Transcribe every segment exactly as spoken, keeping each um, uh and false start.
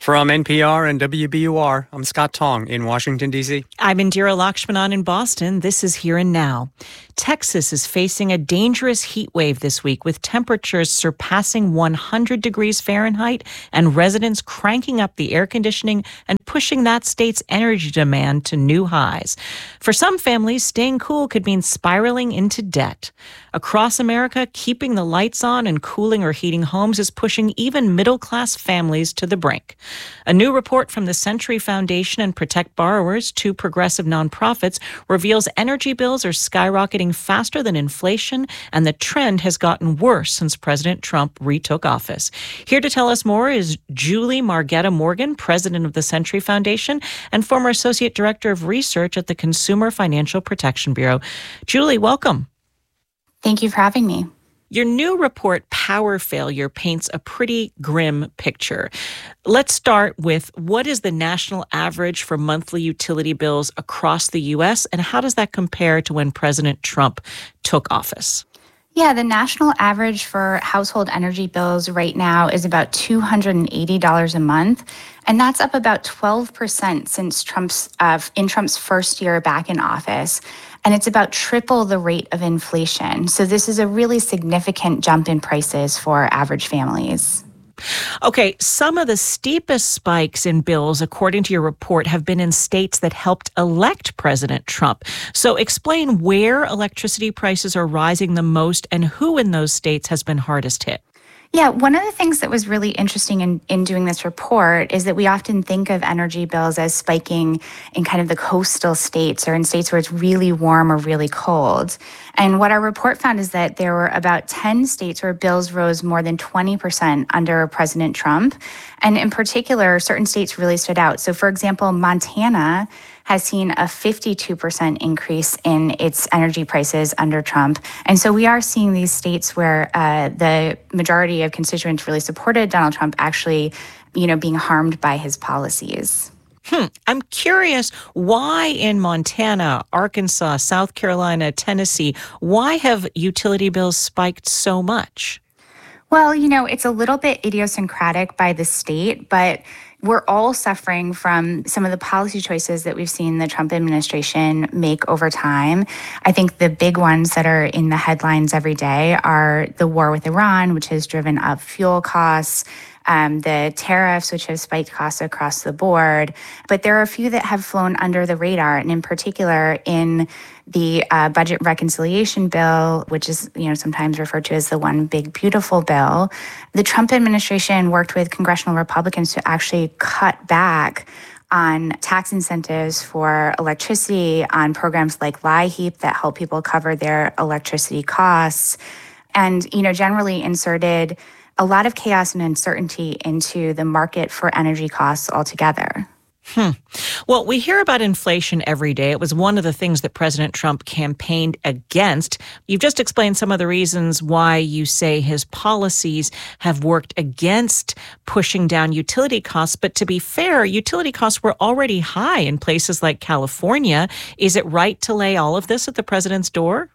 From N P R and W B U R, I'm Scott Tong in Washington, D C. I'm Indira Lakshmanan in Boston. This is Here and Now. Texas is facing a dangerous heat wave this week with temperatures surpassing one hundred degrees Fahrenheit and residents cranking up the air conditioning and pushing that state's energy demand to new highs. For some families, staying cool could mean spiraling into debt. Across America, keeping the lights on and cooling or heating homes is pushing even middle-class families to the brink. A new report from the Century Foundation and Protect Borrowers, two progressive nonprofits, reveals energy bills are skyrocketing faster than inflation, and the trend has gotten worse since President Trump retook office. Here to tell us more is Julie Margetta Morgan, president of the Century Foundation and former associate director of research at the Consumer Financial Protection Bureau. Julie, welcome. Thank you for having me. Your new report, Power Failure, paints a pretty grim picture. Let's start with, what is the national average for monthly utility bills across the U S, and how does that compare to when President Trump took office? Yeah, the national average for household energy bills right now is about two hundred eighty dollars a month, and that's up about twelve percent since Trump's uh, in Trump's first year back in office. And it's about triple the rate of inflation. So this is a really significant jump in prices for average families. Okay, some of the steepest spikes in bills, according to your report, have been in states that helped elect President Trump. So explain where electricity prices are rising the most and who in those states has been hardest hit. Yeah, one of the things that was really interesting in, in doing this report is that we often think of energy bills as spiking in kind of the coastal states or in states where it's really warm or really cold. And what our report found is that there were about ten states where bills rose more than twenty percent under President Trump. And in particular, certain states really stood out. So for example, Montana has seen a fifty-two percent increase in its energy prices under Trump. And so we are seeing these states where uh, the majority of constituents really supported Donald Trump actually, you know, being harmed by his policies. Hmm. I'm curious, why in Montana, Arkansas, South Carolina, Tennessee, why have utility bills spiked so much? Well, you know, it's a little bit idiosyncratic by the state, but we're all suffering from some of the policy choices that we've seen the Trump administration make over time. I think the big ones that are in the headlines every day are the war with Iran, which has driven up fuel costs, um, the tariffs, which have spiked costs across the board. But there are a few that have flown under the radar, and in particular in the uh, budget reconciliation bill, which is, you know, sometimes referred to as the one big beautiful bill. The Trump administration worked with congressional Republicans to actually cut back on tax incentives for electricity, on programs like LIHEAP that help people cover their electricity costs, and, you know, generally inserted a lot of chaos and uncertainty into the market for energy costs altogether. Hmm. Well, we hear about inflation every day. It was one of the things that President Trump campaigned against. You've just explained some of the reasons why you say his policies have worked against pushing down utility costs. But to be fair, utility costs were already high in places like California. Is it right to lay all of this at the president's door?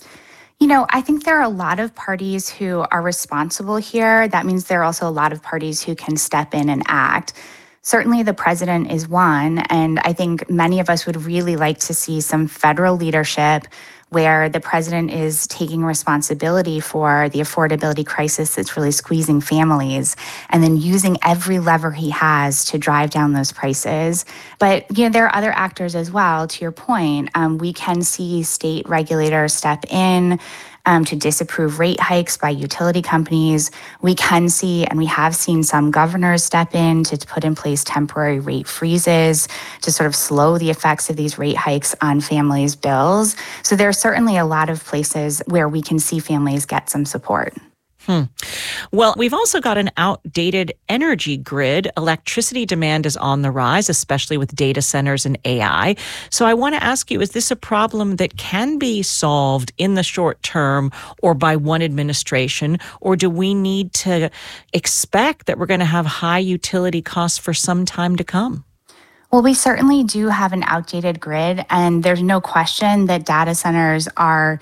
You know, I think there are a lot of parties who are responsible here. That means there are also a lot of parties who can step in and act. Certainly the president is one, and I think many of us would really like to see some federal leadership where the president is taking responsibility for the affordability crisis that's really squeezing families and then using every lever he has to drive down those prices. But, you know, there are other actors as well. To your point, um, we can see state regulators step in Um, to disapprove rate hikes by utility companies. We can see, and we have seen some governors step in to put in place temporary rate freezes to sort of slow the effects of these rate hikes on families' bills. So there are certainly a lot of places where we can see families get some support. Hmm. Well, we've also got an outdated energy grid. Electricity demand is on the rise, especially with data centers and A I. So I want to ask you, is this a problem that can be solved in the short term or by one administration? Or do we need to expect that we're going to have high utility costs for some time to come? Well, we certainly do have an outdated grid, and there's no question that data centers are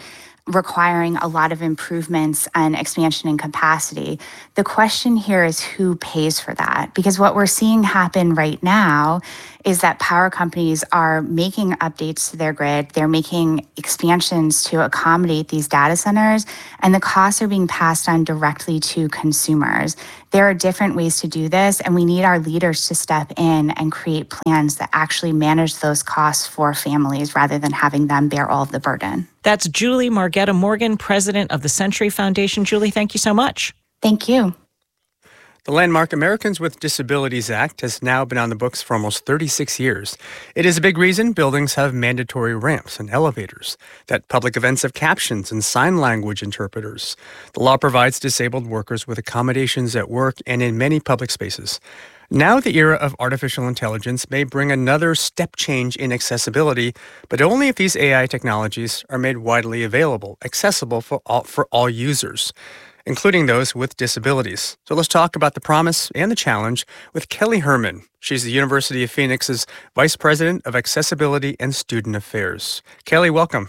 requiring a lot of improvements and expansion in capacity. The question here is who pays for that? Because what we're seeing happen right now is that power companies are making updates to their grid. They're making expansions to accommodate these data centers, and the costs are being passed on directly to consumers. There are different ways to do this, and we need our leaders to step in and create plans that actually manage those costs for families rather than having them bear all of the burden. That's Julie Margetta Morgan, president of the Century Foundation. Julie, thank you so much. Thank you. The landmark Americans with Disabilities Act has now been on the books for almost thirty-six years. It is a big reason buildings have mandatory ramps and elevators, that public events have captions and sign language interpreters. The law provides disabled workers with accommodations at work and in many public spaces. Now the era of artificial intelligence may bring another step change in accessibility, but only if these A I technologies are made widely available, accessible for all, for all users, including those with disabilities. So let's talk about the promise and the challenge with Kelly Herman. She's the University of Phoenix's Vice President of Accessibility and Student Affairs. Kelly, welcome.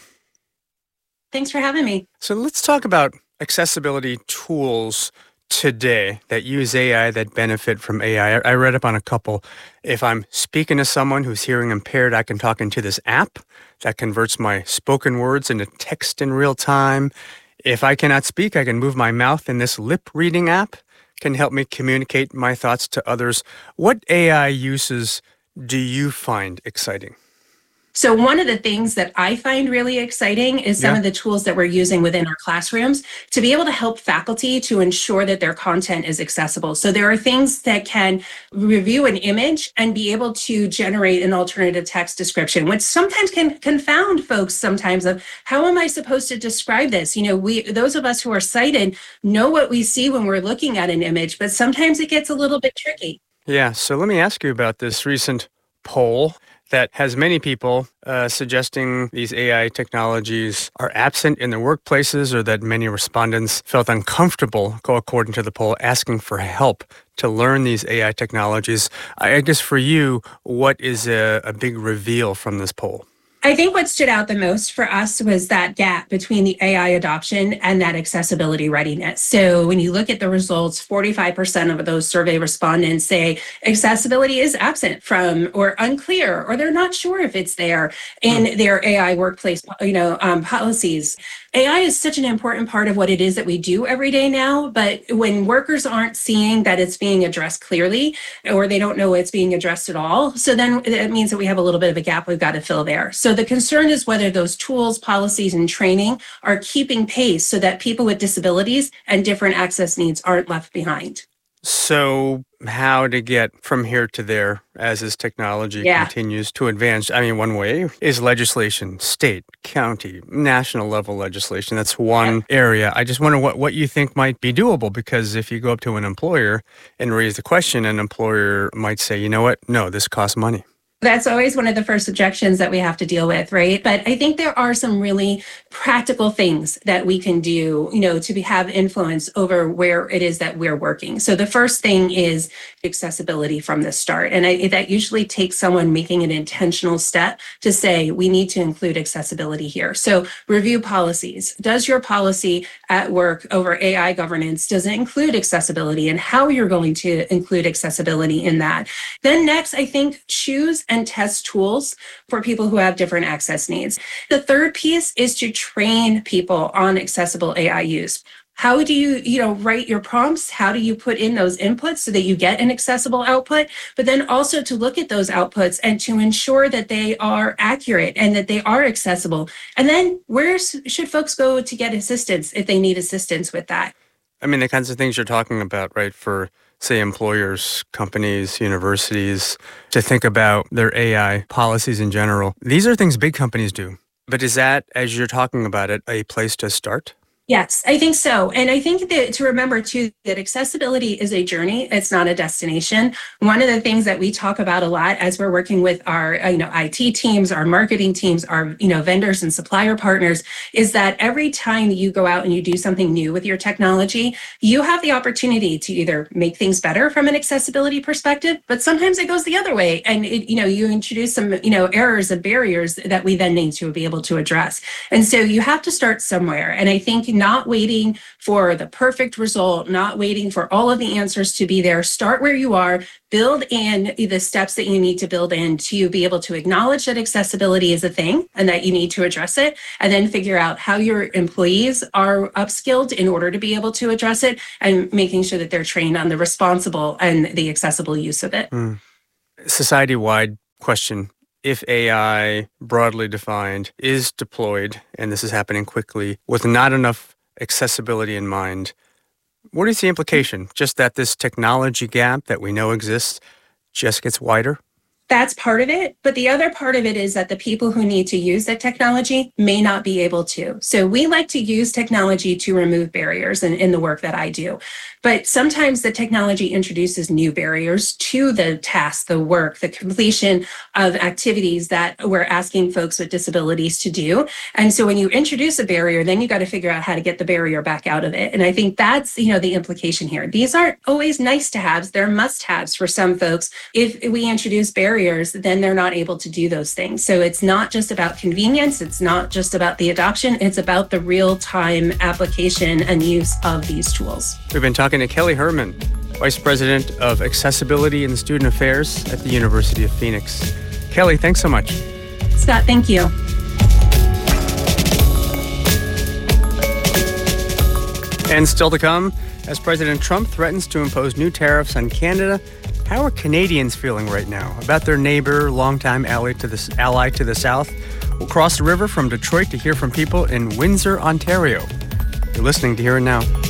Thanks for having me. So let's talk about accessibility tools today that use A I, that benefit from A I. I read up on a couple. If I'm speaking to someone who's hearing impaired, I can talk into this app that converts my spoken words into text in real time. If I cannot speak, I can move my mouth, and this lip reading app can help me communicate my thoughts to others. What A I uses do you find exciting? So one of the things that I find really exciting is some Yeah. of the tools that we're using within our classrooms to be able to help faculty to ensure that their content is accessible. So there are things that can review an image and be able to generate an alternative text description, which sometimes can confound folks sometimes of how am I supposed to describe this? You know, we those of us who are sighted know what we see when we're looking at an image, but sometimes it gets a little bit tricky. Yeah, so let me ask you about this recent poll that has many people uh, suggesting these A I technologies are absent in their workplaces, or that many respondents felt uncomfortable, go according to the poll, asking for help to learn these A I technologies. I guess for you, what is a, a big reveal from this poll? I think what stood out the most for us was that gap between the A I adoption and that accessibility readiness. So when you look at the results, forty-five percent of those survey respondents say accessibility is absent from or unclear, or they're not sure if it's there in mm. their A I workplace, you know, um, policies. A I is such an important part of what it is that we do every day now, but when workers aren't seeing that it's being addressed clearly, or they don't know it's being addressed at all, so then it means that we have a little bit of a gap we've got to fill there. So the concern is whether those tools, policies, and training are keeping pace so that people with disabilities and different access needs aren't left behind. So how to get from here to there as this technology Yeah. continues to advance? I mean, one way is legislation, state, county, national level legislation. That's one area. I just wonder what, what you think might be doable, because if you go up to an employer and raise the question, an employer might say, you know what? No, this costs money. That's always one of the first objections that we have to deal with, right? But I think there are some really practical things that we can do, you know, to be, have influence over where it is that we're working. So the first thing is accessibility from the start. And I, that usually takes someone making an intentional step to say, we need to include accessibility here. So review policies. Does your policy at work over A I governance, does it include accessibility, and how you're going to include accessibility in that? Then next, I think choose and test tools for people who have different access needs. The third piece is to train people on accessible A I use. How do you, you know, write your prompts? How do you put in those inputs so that you get an accessible output? But then also to look at those outputs and to ensure that they are accurate and that they are accessible. And then where should folks go to get assistance if they need assistance with that? I mean, the kinds of things you're talking about, right, for, say, employers, companies, universities, to think about their A I policies in general. These are things big companies do. But is that, as you're talking about it, a place to start? Yes, I think so. And I think that to remember too, that accessibility is a journey. It's not a destination. One of the things that we talk about a lot as we're working with our, you know, I T teams, our marketing teams, our, you know, vendors and supplier partners is that every time you go out and you do something new with your technology, you have the opportunity to either make things better from an accessibility perspective, but sometimes it goes the other way. And, it, you know, you introduce some, you know, errors and barriers that we then need to be able to address. And so you have to start somewhere. And I think not waiting for the perfect result, not waiting for all of the answers to be there. Start where you are, build in the steps that you need to build in to be able to acknowledge that accessibility is a thing and that you need to address it, and then figure out how your employees are upskilled in order to be able to address it, and making sure that they're trained on the responsible and the accessible use of it. Mm. Society-wide question. If A I, broadly defined, is deployed, and this is happening quickly, with not enough accessibility in mind, what is the implication? Just that this technology gap that we know exists just gets wider? That's part of it. But the other part of it is that the people who need to use the technology may not be able to. So we like to use technology to remove barriers in, in the work that I do. But sometimes the technology introduces new barriers to the task, the work, the completion of activities that we're asking folks with disabilities to do. And so when you introduce a barrier, then you got to figure out how to get the barrier back out of it. And I think that's, you know, the implication here. These aren't always nice to haves. They're must haves for some folks. If we introduce barriers, then they're not able to do those things. So it's not just about convenience. It's not just about the adoption. It's about the real-time application and use of these tools. We've been talking to Kelly Herman, Vice President of Accessibility and Student Affairs at the University of Phoenix. Kelly, thanks so much. Scott, thank you. And still to come, as President Trump threatens to impose new tariffs on Canada, how are Canadians feeling right now about their neighbor, longtime ally to the, ally to the south? We'll cross the river from Detroit to hear from people in Windsor, Ontario. You're listening to Here and Now.